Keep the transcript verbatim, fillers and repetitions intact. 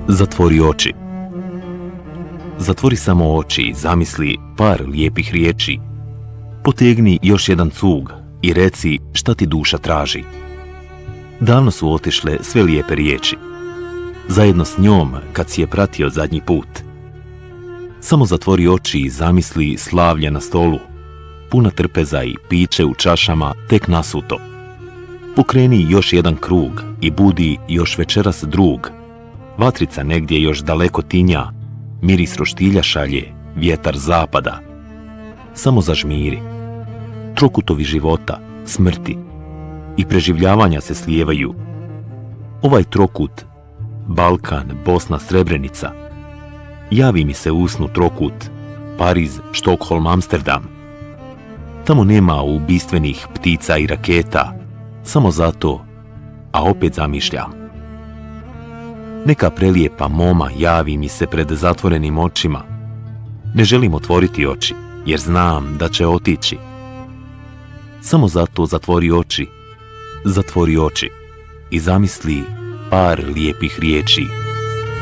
Zatvori oči. Zatvori samo oči i zamisli par lijepih riječi. Potegni još jedan cug i reci šta ti duša traži. Davno su otišle sve lijepe riječi. Zajedno s njom kad si je pratio zadnji put. Samo zatvori oči i zamisli slavlje na stolu, puna trpeza i piće u čašama tek nasuto. Pokreni još jedan krug i budi još večeras drug. Vatrica negdje još daleko tinja, miris roštilja šalje, vjetar zapada. Samo zažmiri. Trokutovi života, smrti i preživljavanja se slijevaju. Ovaj trokut, Balkan, Bosna, Srebrenica. Javi mi se u snu trokut, Pariz, Štokholm, Amsterdam. Tamo nema ubistvenih ptica i raketa, samo zato, a opet zamišljam. Neka prelijepa moma javi mi se pred zatvorenim očima. Ne želim otvoriti oči, jer znam da će otići. Samo zato zatvori oči, zatvori oči i zamisli par lijepih riječi.